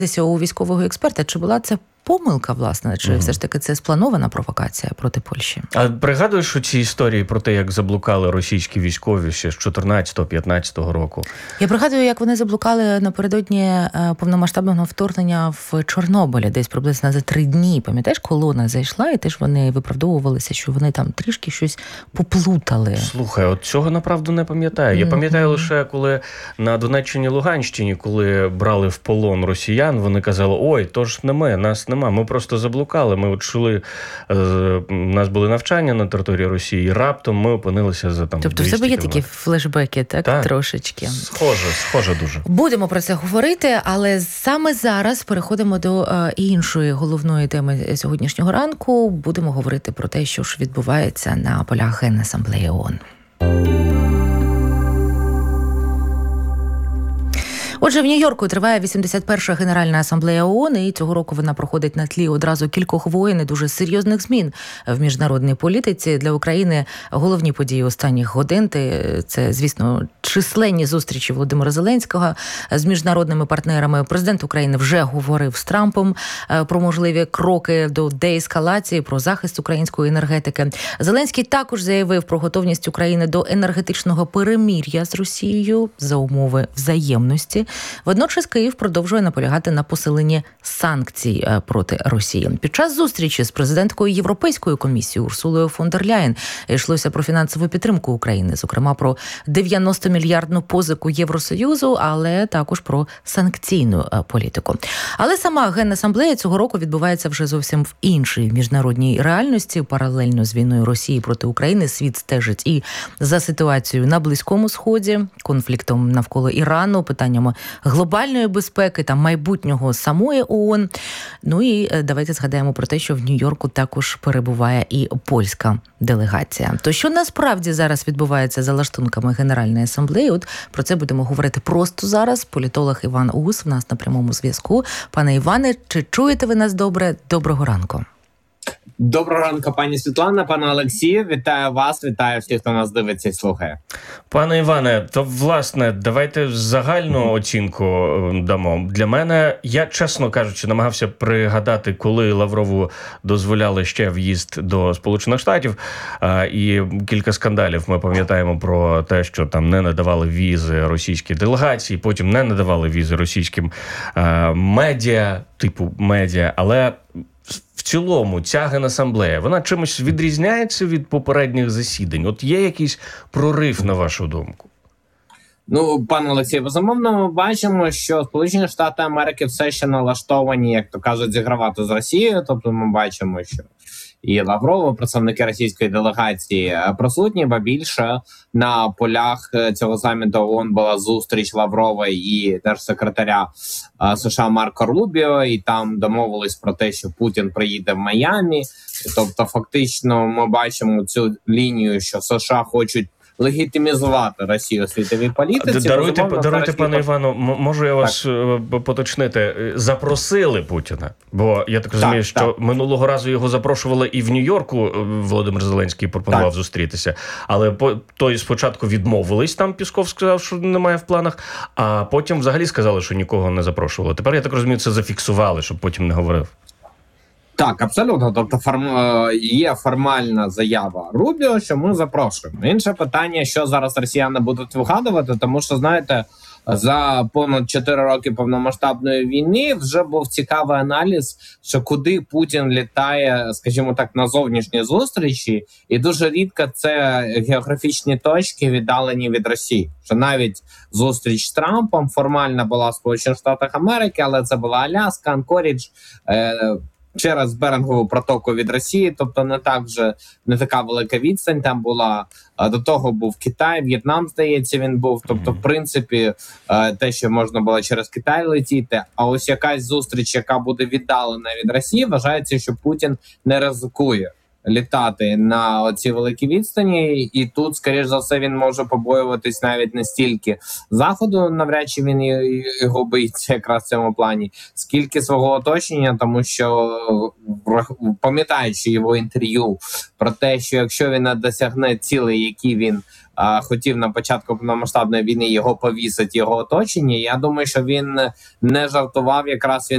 у військового експерта, чи була це помилка, власне, чи все ж таки це спланована провокація проти Польщі? А пригадуєш ці історії про те, як заблукали російські військові ще з 14-15 року? Я пригадую, як вони заблукали напередодні повномасштабного вторгнення в Чорнобилі, десь приблизно за 3 дні. Пам'ятаєш, колона зайшла, і теж вони виправдовувалися, що вони там трішки щось поплутали. Слухай, от цього, направду, не пам'ятаю. Я пам'ятаю лише, коли на Донеччині, Луганщині, коли брали в полон росіян, вони казали, ой, то ж не ми, нас нема, ми просто заблукали, ми от йшли, у нас були навчання на території Росії, і раптом ми опинилися за там 200 Тобто в тебе є кілометрів. такі флешбеки, так, трошечки? Схоже дуже. Будемо про це говорити, але саме зараз переходимо до іншої головної теми сьогоднішнього ранку. Будемо говорити про те, що ж відбувається на полях Генасамблеї ООН. Отже, в Нью-Йорку триває 81-ша Генеральна асамблея ООН, і цього року вона проходить на тлі одразу кількох воєн і дуже серйозних змін в міжнародній політиці. Для України головні події останніх годин – це, звісно, численні зустрічі Володимира Зеленського з міжнародними партнерами. Президент України вже говорив з Трампом про можливі кроки до деескалації, про захист української енергетики. Зеленський також заявив про готовність України до енергетичного перемир'я з Росією за умови взаємності. Водночас Київ продовжує наполягати на посиленні санкцій проти Росії. Під час зустрічі з президенткою Європейської комісії Урсулою фон дер Ляєн йшлося про фінансову підтримку України, зокрема про 90-мільярдну позику Євросоюзу, але також про санкційну політику. Але сама Генасамблея цього року відбувається вже зовсім в іншій міжнародній реальності. Паралельно з війною Росії проти України світ стежить і за ситуацією на Близькому Сході, конфліктом навколо Ірану, питаннями глобальної безпеки та майбутнього самої ООН. Ну і давайте згадаємо про те, що в Нью-Йорку також перебуває і польська делегація. То що насправді зараз відбувається за лаштунками Генеральної асамблеї? От про це будемо говорити просто зараз. Політолог Іван Ус в нас на прямому зв'язку. Пане Іване, чи чуєте ви нас добре? Доброго ранку. Доброго ранку, пані Світлана, пане Олексію. Вітаю вас, вітаю всіх, хто нас дивиться і слухає. Пане Іване, то, власне, давайте загальну оцінку дамо. Для мене, я, чесно кажучи, намагався пригадати, коли Лаврову дозволяли ще в'їзд до Сполучених Штатів, і кілька скандалів ми пам'ятаємо про те, що там не надавали візи російській делегації, потім не надавали візи російським медіа, типу медіа, але в цілому ця Генасамблея, вона чимось відрізняється від попередніх засідань? От є якийсь прорив, на вашу думку? Ну, пане Олексію, безумовно, ми бачимо, що Сполучені Штати Америки все ще налаштовані, як то кажуть, зігравати з Росією. Тобто ми бачимо, що і Лавров, представники російської делегації, присутні, ба більше на полях цього саміту ООН була зустріч Лаврова і держсекретаря США Марко Рубіо, і там домовились про те, що Путін приїде в Майамі. Тобто фактично ми бачимо цю лінію, що США хочуть легітимізувати Росію у світовій політиці. Даруйте, пане Івану, можу я вас поточнити? Запросили Путіна, бо я так розумію, що минулого разу його запрошували і в Нью-Йорку, Володимир Зеленський пропонував зустрітися, але той спочатку відмовились, там Пісков сказав, що немає в планах, а потім взагалі сказали, що нікого не запрошували. Тепер, я так розумію, це зафіксували, щоб потім не говорив. Так, абсолютно. Тобто є формальна заява Рубіо, що ми запрошуємо. Інше питання, що зараз росіяни будуть вигадувати, тому що, знаєте, за понад 4 роки повномасштабної війни вже був цікавий аналіз, що куди Путін літає, скажімо так, на зовнішні зустрічі, і дуже рідко це географічні точки, віддалені від Росії. Що навіть зустріч з Трампом формально була в Сполучених Штатах Америки, але це була Аляска, Анкорідж, через Берингову протоку від Росії, тобто не така велика відстань там була. До того був Китай, В'єтнам, здається, він був. Тобто, в принципі, те, що можна було через Китай летіти, а ось якась зустріч, яка буде віддалена від Росії, вважається, що Путін не ризикує літати на оці великі відстані, і тут, скоріш за все, він може побоюватись навіть не стільки Заходу, навряд чи він його боїться якраз в цьому плані, скільки свого оточення, тому що, пам'ятаючи його інтерв'ю про те, що якщо він не досягне цілей, які він хотів на початку повномасштабної війни, його повісить його оточення, я думаю, що він не жартував, якраз він